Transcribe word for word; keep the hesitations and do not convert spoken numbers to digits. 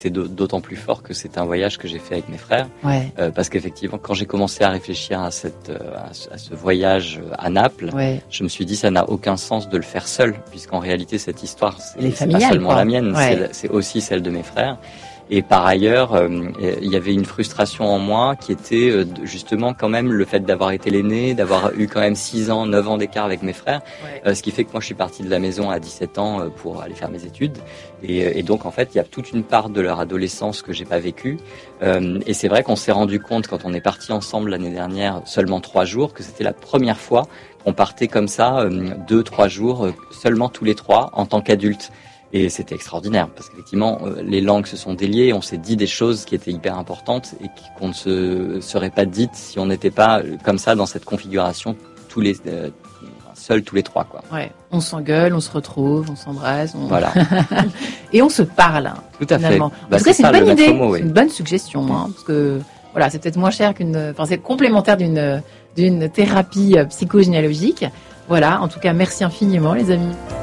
C'est d'autant plus fort que c'est un voyage que j'ai fait avec mes frères. Ouais. Euh, parce qu'effectivement, quand j'ai commencé à réfléchir à, cette, à, ce, à ce voyage à Naples, ouais. je me suis dit ça n'a aucun sens de le faire seul, puisqu'en réalité cette histoire, c'est, c'est pas seulement quoi. la mienne, ouais. c'est, c'est aussi celle de mes frères. Et par ailleurs, euh, il y avait une frustration en moi qui était euh, justement quand même le fait d'avoir été l'aîné, d'avoir eu quand même six ans, neuf ans d'écart avec mes frères, ouais. euh, ce qui fait que moi je suis parti de la maison à dix-sept ans euh, pour aller faire mes études. Et, et donc en fait, il y a toute une part de leur adolescence que j'ai pas vécue. Euh, et c'est vrai qu'on s'est rendu compte quand on est parti ensemble l'année dernière, seulement trois jours, que c'était la première fois qu'on partait comme ça, euh, deux, trois jours, euh, seulement tous les trois en tant qu'adultes. Et c'était extraordinaire, parce qu'effectivement, euh, les langues se sont déliées, on s'est dit des choses qui étaient hyper importantes et qui, qu'on ne se serait pas dites si on n'était pas comme ça dans cette configuration, tous les, euh, seuls tous les trois, quoi. Ouais, on s'engueule, on se retrouve, on s'embrasse, on... Voilà. Et on se parle. Hein, tout à finalement. fait. Parce bah, que c'est, c'est une bonne idée, mot, oui. c'est une bonne suggestion, hein, parce que voilà, c'est peut-être moins cher qu'une, enfin c'est complémentaire d'une d'une thérapie psychogénéalogique. Voilà, en tout cas, merci infiniment, les amis.